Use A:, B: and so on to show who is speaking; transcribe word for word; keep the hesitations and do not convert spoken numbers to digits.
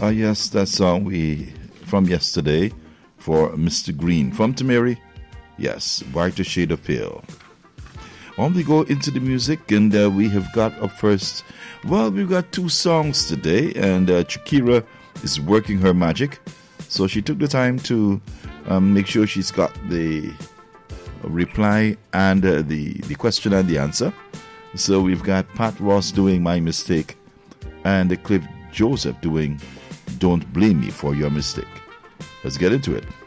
A: Ah, yes, that song we from yesterday for Mister Green. From Tamiri, yes, Brighter Shade of Pale. On we go into the music, and uh, we have got up first. Well, we've got two songs today, and uh, Shakira is working her magic. So she took the time to um, make sure she's got the reply and uh, the, the question and the answer. So we've got Pat Ross doing My Mistake, and Cliff Joseph doing Don't Blame Me for Your Mistake. Let's get into it.